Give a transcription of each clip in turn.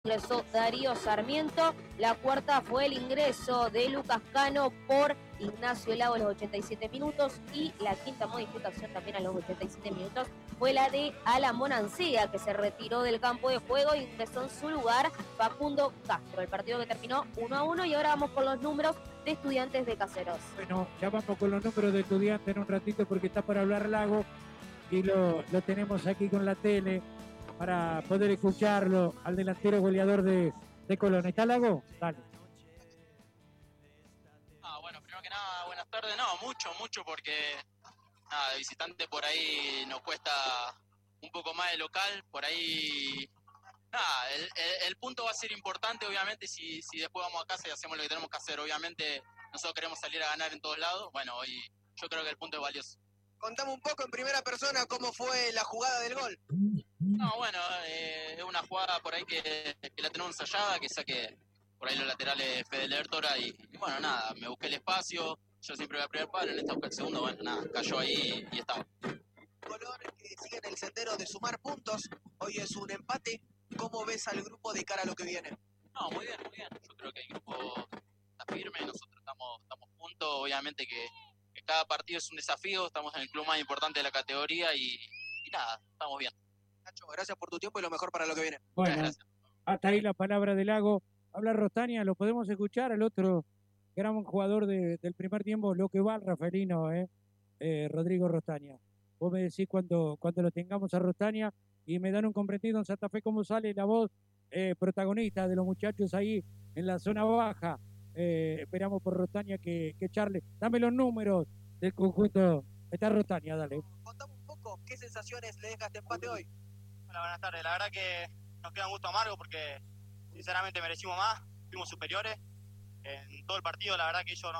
ingresó Darío Sarmiento. La cuarta fue el ingreso de Lucas Cano por Ignacio Lago a los 87 minutos. Y la quinta modificación también a los 87 minutos fue la de Alan Bonancea, que se retiró del campo de juego y ingresó en su lugar Facundo Castro. El partido que terminó 1-1 y ahora vamos con los números de Estudiantes de Caseros. Bueno, ya vamos con los números de Estudiantes en un ratito porque está para hablar Lago y lo tenemos aquí con la tele para poder escucharlo al delantero goleador de Colón. ¿Está Lago? Dale. Bueno, primero que nada, buenas tardes. No, mucho porque de visitante por ahí nos cuesta un poco más de local. Por ahí, el punto va a ser importante, obviamente, si después vamos a casa y hacemos lo que tenemos que hacer. Obviamente, nosotros queremos salir a ganar en todos lados. Bueno, hoy yo creo que el punto es valioso. Contame un poco en primera persona cómo fue la jugada del gol. No, bueno, es una jugada por ahí que la tenemos ensayada, que saque por ahí los laterales Fede Lertora y bueno, nada, me busqué el espacio, yo siempre voy a primer palo, en esta busqué el segundo, bueno, nada, cayó ahí y estaba. Colón que sigue en el sendero de sumar puntos, hoy es un empate, ¿cómo ves al grupo de cara a lo que viene? No, muy bien, yo creo que el grupo está firme, nosotros estamos juntos, obviamente que cada partido es un desafío, estamos en el club más importante de la categoría y nada, estamos bien. Nacho, gracias por tu tiempo y lo mejor para lo que viene. Bueno, hasta ahí la palabra de Lago. Habla Rostania, lo podemos escuchar al otro gran jugador del primer tiempo, lo que va el Rafaelino, Rodrigo Rostania. Vos me decís cuando lo tengamos a Rostania y me dan un comprendido en Santa Fe cómo sale la voz protagonista de los muchachos ahí en la zona baja. Esperamos por Rostania que charle. Dame los números del conjunto. Está Rostania, dale. Contame un poco, ¿qué sensaciones le deja este empate hoy? Hola, buenas tardes. La verdad que nos queda un gusto amargo porque sinceramente merecimos más, fuimos superiores. En todo el partido la verdad que ellos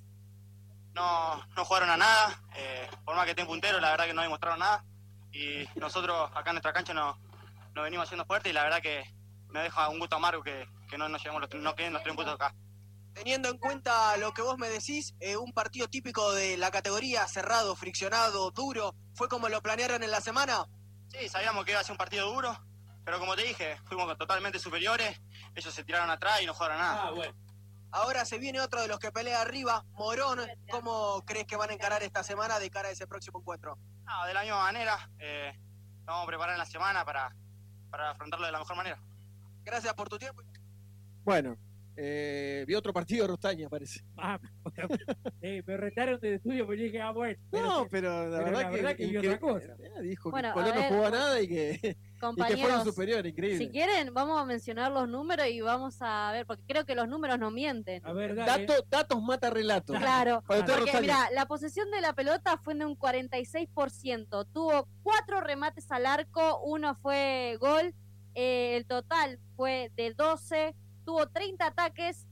no jugaron a nada. Por más que estén punteros, la verdad que no demostraron nada. Y nosotros acá en nuestra cancha nos venimos haciendo fuerte y la verdad que me deja un gusto amargo que no nos llevemos no queden los 3 puntos acá. Teniendo en cuenta lo que vos me decís, un partido típico de la categoría, cerrado, friccionado, duro, ¿fue como lo planearon en la semana? Sí, sabíamos que iba a ser un partido duro, pero como te dije, fuimos totalmente superiores, ellos se tiraron atrás y no jugaron nada. Bueno. Ahora se viene otro de los que pelea arriba, Morón. ¿Cómo crees que van a encarar esta semana de cara a ese próximo encuentro? De la misma manera, vamos a preparar en la semana para afrontarlo de la mejor manera. Gracias por tu tiempo. Bueno, vi otro partido de Rostaña, parece. Me retaron de estudio porque dije, bueno. Pero la verdad que vi otra cosa. Dijo bueno, que Colón no jugó nada y que fueron superiores, increíble. Si quieren, vamos a mencionar los números y vamos a ver, porque creo que los números no mienten. A ver, dale. Datos mata relatos. Claro, porque mira, la posesión de la pelota fue de un 46%, tuvo 4 remates al arco, 1 fue gol, el total fue de 12, tuvo 30 ataques,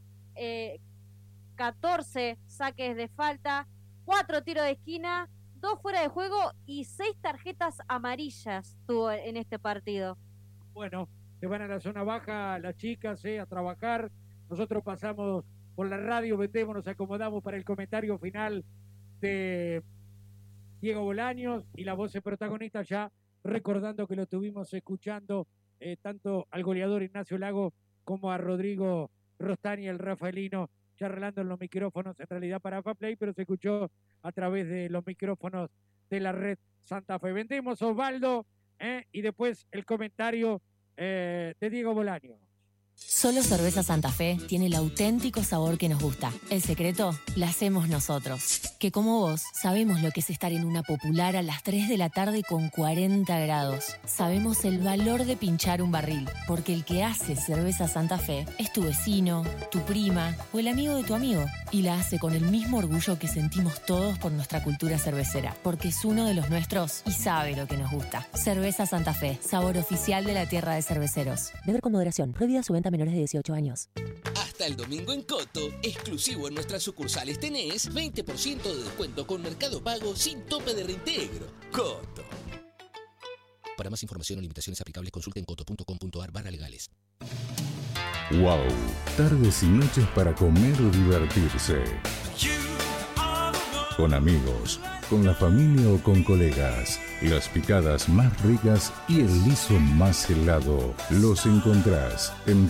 14 saques de falta, 4 tiros de esquina, 2 fuera de juego y 6 tarjetas amarillas tuvo en este partido. Bueno, se van a la zona baja las chicas a trabajar. Nosotros pasamos por la radio, vendemos, nos acomodamos para el comentario final de Diego Bolaños y la voz de protagonista, ya recordando que lo estuvimos escuchando tanto al goleador Ignacio Lago como a Rodrigo Rostania, el rafaelino, charlando en los micrófonos, en realidad para AFA-Play, pero se escuchó a través de los micrófonos de la red Santa Fe. Vendemos, Osvaldo, y después el comentario de Diego Bolaños. Solo Cerveza Santa Fe tiene el auténtico sabor que nos gusta. El secreto lo hacemos nosotros. Que como vos, sabemos lo que es estar en una popular a las 3 de la tarde con 40 grados. Sabemos el valor de pinchar un barril, porque el que hace Cerveza Santa Fe es tu vecino, tu prima o el amigo de tu amigo. Y la hace con el mismo orgullo que sentimos todos por nuestra cultura cervecera, porque es uno de los nuestros y sabe lo que nos gusta. Cerveza Santa Fe, sabor oficial de la tierra de cerveceros. Beber con moderación. Prohibida su venta a menores de 18 años. Hasta el domingo en Coto, exclusivo en nuestras sucursales tenés 20% de descuento con Mercado Pago sin tope de reintegro. Coto. Para más información o limitaciones aplicables, consulten coto.com.ar/legales. Wow, tardes y noches para comer o divertirse. Con amigos, con la familia o con colegas. Las picadas más ricas y el liso más helado los encontrás en